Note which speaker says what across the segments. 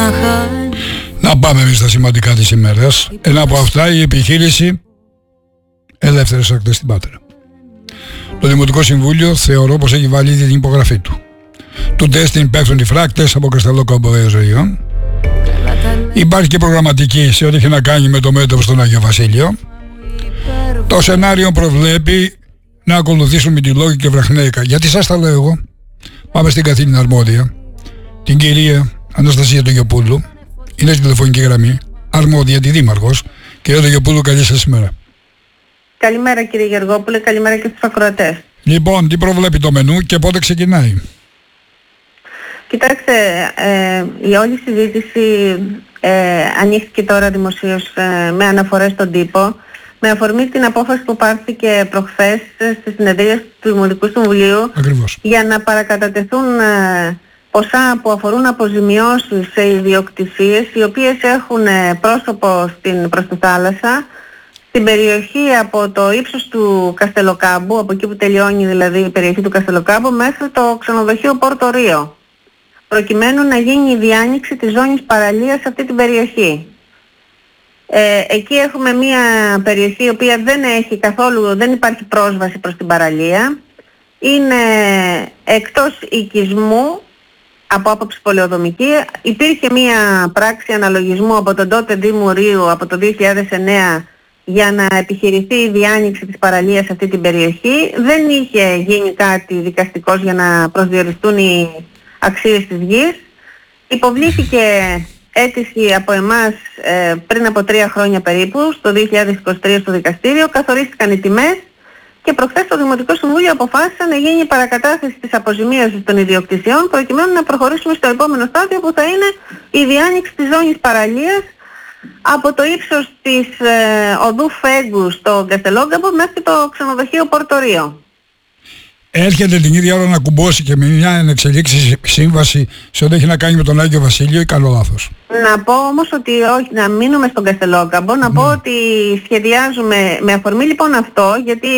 Speaker 1: Να πάμε εμείς στα σημαντικά της ημέρας. Ένα από αυτά η επιχείρηση Ελεύθερες Ακτές στην Πάτρα. Το Δημοτικό Συμβούλιο θεωρώ πως έχει βάλει την υπογραφή του. Του τεστ παίξουν οι φράκτες από Καστελόκαμπο έως Ρήγο. Υπάρχει και προγραμματική σε ό,τι έχει να κάνει με το μέτωπο στον Άγιο Βασίλειο. Το σενάριο προβλέπει να ακολουθήσουν Μυτιλόγοι και Βραχνέικα. Γιατί σας τα λέω εγώ? Πάμε στην καθήλυνα αρμόδια, την κυρία Αναστασία Τογιοπούλου. Είναι στη τηλεφωνική γραμμή, αρμόδια, τη δήμαρχος. Κυρία Τογιοπούλου, καλή σας ημέρα.
Speaker 2: Καλημέρα κύριε Γεωργόπουλε, καλημέρα και στους ακροατές.
Speaker 1: Λοιπόν, τι προβλέπει το μενού και πότε ξεκινάει?
Speaker 2: Κοιτάξτε, η όλη συζήτηση ανοίχθηκε τώρα δημοσίως με αναφορές στον τύπο, με αφορμή την απόφαση που πάρθηκε προχθές στη συνεδρία του Δημοτικού Συμβουλίου. Ακριβώς. Για να παρακατατεθούν ποσά που αφορούν αποζημιώσεις σε ιδιοκτησίες οι οποίες έχουν πρόσωπο προς τη θάλασσα, στην περιοχή από το ύψος του Καστελοκάμπου, από εκεί που τελειώνει δηλαδή η περιοχή του Καστελοκάμπου, μέχρι το ξενοδοχείο Πόρτο Ρίο, προκειμένου να γίνει η διάνοιξη της ζώνης παραλίας σε αυτή την περιοχή. Εκεί έχουμε μια περιοχή η οποία δεν έχει καθόλου, δεν υπάρχει πρόσβαση προς την παραλία, είναι εκτός οικισμού από άποψη πολεοδομική. Υπήρχε μια πράξη αναλογισμού από τον τότε Δήμου Ρίου από το 2009 για να επιχειρηθεί η διάνοιξη της παραλίας σε αυτή την περιοχή. Δεν είχε γίνει κάτι δικαστικός για να προσδιοριστούν οι αξίες της γης. Υποβλήθηκε αίτηση από εμάς πριν από 3 χρόνια περίπου, στο 2023 στο δικαστήριο, καθορίστηκαν οι τιμές και προχθές το Δημοτικό Συμβούλιο αποφάσισε να γίνει η παρακατάθεση της αποζημίωσης των ιδιοκτησιών προκειμένου να προχωρήσουμε στο επόμενο στάδιο που θα είναι η διάνοιξη της ζώνης παραλίας από το ύψος της οδού Φέγκου στο Καστελόκαμπο μέχρι το ξενοδοχείο Πόρτο Ρίο.
Speaker 1: Έρχεται την ίδια ώρα να κουμπώσει και με μια ενεξελίξη σύμβαση σε ό,τι έχει να κάνει με τον Άγιο Βασίλειο ή κάνω λάθος?
Speaker 2: Να πω όμως ότι όχι, να μείνουμε στον Καστελόκαμπο, να πω ότι σχεδιάζουμε με αφορμή λοιπόν αυτό, γιατί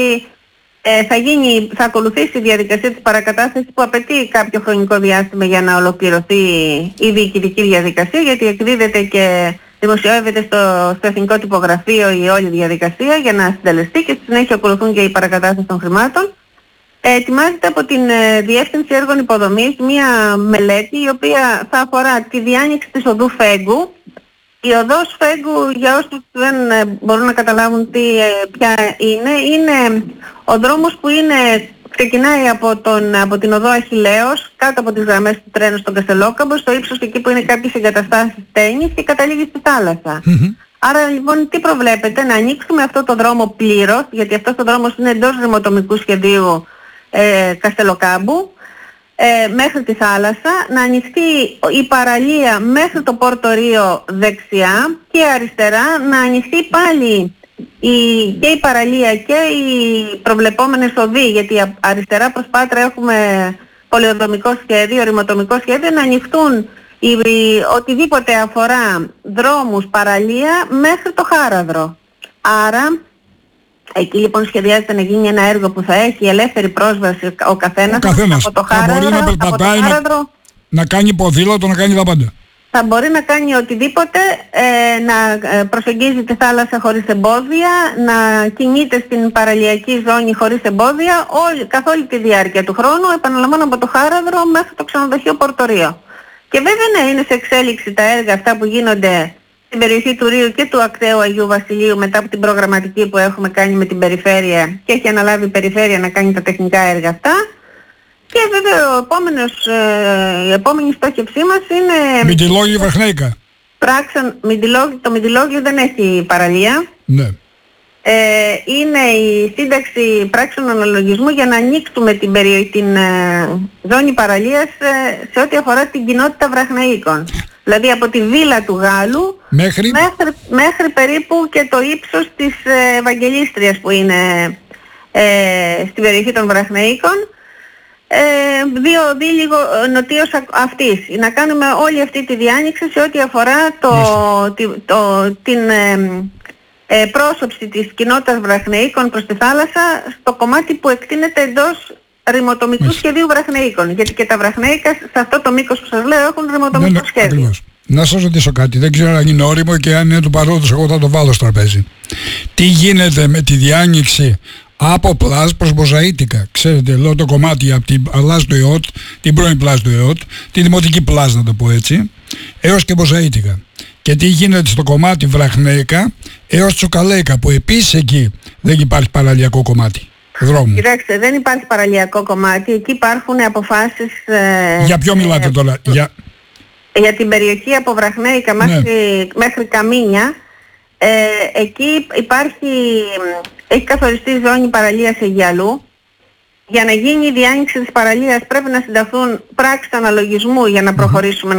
Speaker 2: θα ακολουθήσει η διαδικασία της παρακατάθεσης που απαιτεί κάποιο χρονικό διάστημα για να ολοκληρωθεί η διοικητική διαδικασία, γιατί εκδίδεται και δημοσιεύεται στο Εθνικό Τυπογραφείο η όλη διαδικασία για να συντελεστεί και στη συνέχεια ακολουθούν και η παρακατάθεση των χρημάτων. Ετοιμάζεται από την Διεύθυνση Έργων Υποδομής μια μελέτη η οποία θα αφορά τη διάνοιξη της οδού Φέγκου. Η οδός Φέγκου, για όσους δεν μπορούν να καταλάβουν ποια είναι ο δρόμος που ξεκινάει από την οδό Αχιλλέως, κάτω από τις γραμμές του τρένου στον Καστελόκαμπο, στο ύψος εκεί που είναι κάποιες εγκαταστάσεις τέννις και καταλήγει στη θάλασσα. Άρα λοιπόν τι προβλέπετε? Να ανοίξουμε αυτό το δρόμο πλήρως, γιατί αυτός ο δρόμος είναι εντός ρημοτομικού σχεδίου Καστελοκάμπου, μέχρι τη θάλασσα, να ανοιχτεί η παραλία μέχρι το Πόρτο Ρίο δεξιά και αριστερά να ανοιχτεί πάλι και η παραλία και οι προβλεπόμενες οδοί, γιατί αριστερά προς Πάτρα έχουμε πολεοδομικό σχέδιο, ρημοτομικό σχέδιο, να ανοιχτούν οτιδήποτε αφορά δρόμους, παραλία μέχρι το Χάραδρο. Άρα εκεί λοιπόν σχεδιάζεται να γίνει ένα έργο που θα έχει ελεύθερη πρόσβαση ο καθένας από το Χάραδρο,
Speaker 1: να κάνει ποδήλατο, να κάνει τα πάντα.
Speaker 2: Θα μπορεί να κάνει οτιδήποτε, να προσεγγίζει τη θάλασσα χωρίς εμπόδια, να κινείται στην παραλιακή ζώνη χωρίς εμπόδια καθ' όλη τη διάρκεια του χρόνου, επαναλαμβάνω, από το Χάραδρο μέχρι το ξενοδοχείο Πόρτο Ρίο. Και βέβαια ναι, είναι σε εξέλιξη τα έργα αυτά που γίνονται στην περιοχή του Ρίου και του ακταίου Αγίου Βασιλείου μετά από την προγραμματική που έχουμε κάνει με την περιφέρεια και έχει αναλάβει η περιφέρεια να κάνει τα τεχνικά έργα αυτά. Και βέβαια η επόμενη στόχευσή μας είναι...
Speaker 1: Μυτιλόγοι Βραχνέικα.
Speaker 2: Το Μυτιλόγιο δεν έχει παραλία.
Speaker 1: Ναι.
Speaker 2: Είναι η σύνταξη πράξεων αναλογισμού για να ανοίξουμε την ζώνη παραλίας σε ό,τι αφορά την κοινότητα Βραχναίκων. Δηλαδή από τη Βίλα του Γάλλου μέχρι περίπου και το ύψος της Ευαγγελίστριας που είναι στην περιοχή των Βραχναίκων. 2 οδοί λίγο νοτίως αυτής. Να κάνουμε όλη αυτή τη διάνοιξη σε ό,τι αφορά την πρόσωψη της κοινότητας Βραχναίκων προς τη θάλασσα στο κομμάτι που εκτείνεται εντός ρημοτομικού σχεδίου Βραχναίκων. Γιατί και τα Βραχναίκα σε αυτό το μήκος που σας λέω έχουν ρημοτομικό σχέδιο.
Speaker 1: να σας ρωτήσω κάτι, δεν ξέρω αν είναι όριμο και αν είναι του παρόντος, εγώ θα το βάλω στο τραπέζι. Τι γίνεται με τη διάνοιξη από Πλάζ προς Μποζαΐτικα? Ξέρετε, λέω το κομμάτι από την Πλάζ του ΕΟΤ, την πρώην Πλάζ του ΕΟΤ, τη Δημοτική Πλάζ να το πω έτσι, έως και Μποζαΐτικα. Και τι γίνεται στο κομμάτι Βραχνέικα έως Τσουκαλέικα, που επίσης εκεί δεν υπάρχει παραλιακό κομμάτι δρόμου.
Speaker 2: Κοιτάξτε, δεν υπάρχει παραλιακό κομμάτι, εκεί υπάρχουν αποφάσεις...
Speaker 1: Για ποιο μιλάτε τώρα?
Speaker 2: Για την περιοχή από Βραχνέικα μέχρι Καμίνια, εκεί έχει καθοριστεί ζώνη παραλίας Αιγιαλού. Για να γίνει η διάνοιξη της παραλίας πρέπει να συνταχθούν πράξεις αναλογισμού για να προχωρήσουμε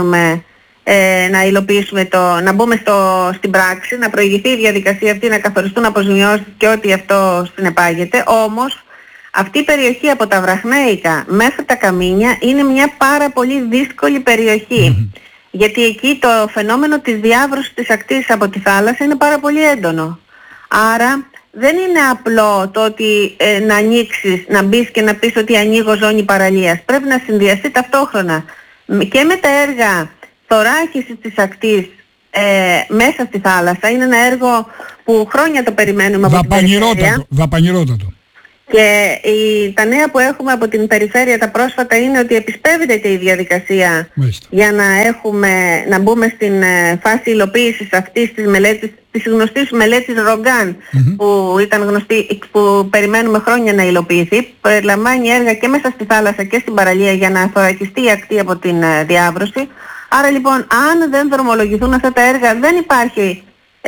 Speaker 2: να υλοποιήσουμε να μπούμε στην πράξη, να προηγηθεί η διαδικασία αυτή, να καθοριστούν αποζημιώσεις και ό,τι αυτό συνεπάγεται. Όμως αυτή η περιοχή από τα Βραχνέικα μέχρι τα Καμίνια είναι μια πάρα πολύ δύσκολη περιοχή. Γιατί εκεί το φαινόμενο της διάβρωσης της ακτής από τη θάλασσα είναι πάρα πολύ έντονο. Άρα δεν είναι απλό το ότι να ανοίξεις, να μπεις και να πεις ότι ανοίγω ζώνη παραλίας. Πρέπει να συνδυαστεί ταυτόχρονα και με τα έργα θωράκισης της ακτής μέσα στη θάλασσα. Είναι ένα έργο που χρόνια το περιμένουμε από την περιφέρεια.
Speaker 1: Δαπανηρότατο.
Speaker 2: Και τα νέα που έχουμε από την περιφέρεια τα πρόσφατα είναι ότι επισπεύδεται και η διαδικασία για να μπούμε στην φάση υλοποίησης αυτής της μελέτης, της γνωστής μελέτης Ρογκάν, που ήταν γνωστή, που περιμένουμε χρόνια να υλοποιηθεί. Περιλαμβάνει έργα και μέσα στη θάλασσα και στην παραλία για να θωρακιστεί η ακτή από την διάβρωση. Άρα λοιπόν, αν δεν δρομολογηθούν αυτά τα έργα, δεν υπάρχει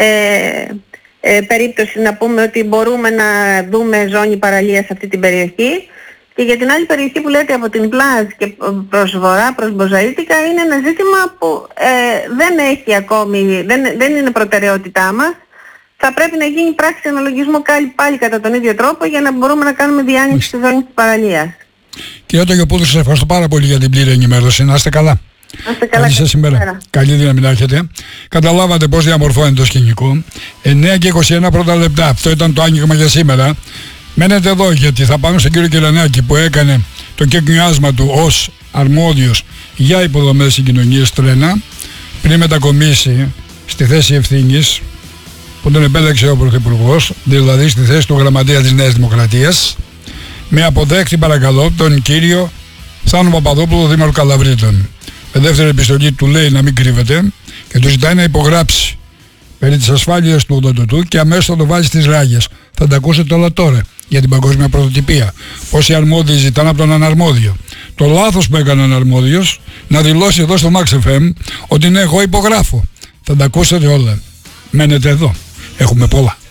Speaker 2: περίπτωση να πούμε ότι μπορούμε να δούμε ζώνη παραλίας σε αυτή την περιοχή. Και για την άλλη περιοχή που λέτε από την Πλάζ και προς βορρά, προς Μποζαΐτικα, είναι ένα ζήτημα που δεν έχει ακόμη, δεν είναι προτεραιότητά μας. Θα πρέπει να γίνει πράξη αναλογισμού πάλι κατά τον ίδιο τρόπο για να μπορούμε να κάνουμε διάνοιξη στη ζώνη της παραλίας.
Speaker 1: Κύριε Τογιοπούλου, σας ευχαριστώ πάρα πολύ για την πλήρη ενημέρωση. Να είστε καλά. Καλή σας ημέρα. Καλή δύναμη να έχετε. Καταλάβατε πώς διαμορφώνεται το σκηνικό. 9 και 21 πρώτα λεπτά. Αυτό ήταν το άνοιγμα για σήμερα. Μένετε εδώ, γιατί θα πάμε στον κύριο Κελανάκη που έκανε το κεκνιάσμα του ως αρμόδιος για υποδομές συγκοινωνίες τρένα πριν μετακομίσει στη θέση ευθύνης που τον επέλεξε ο Πρωθυπουργός, δηλαδή στη θέση του γραμματέα της Νέας Δημοκρατίας, με αποδέχτη παρακαλώ τον κύριο Θάνο Παπαδόπουλο, δήμαρχο Καλαβρίτων. Με δεύτερη επιστολή του λέει να μην κρύβεται και του ζητάει να υπογράψει περί της ασφάλειας του οδοντοτού και αμέσως θα το βάλει στις ράγες. Θα τα ακούσετε όλα τώρα για την παγκόσμια πρωτοτυπία. Πώς οι αρμόδιοι ζητάνε από τον αναρμόδιο. Το λάθος που έκανε ο αναρμόδιος να δηλώσει εδώ στο Max FM ότι ναι, εγώ υπογράφω. Θα τα ακούσετε όλα. Μένετε εδώ. Έχουμε πολλά.